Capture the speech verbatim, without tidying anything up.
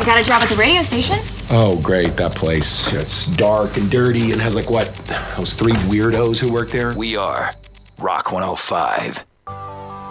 got a job at the radio station. Oh, great, that place. It's dark and dirty and has like what, those three weirdos who work there? We are Rock one oh five.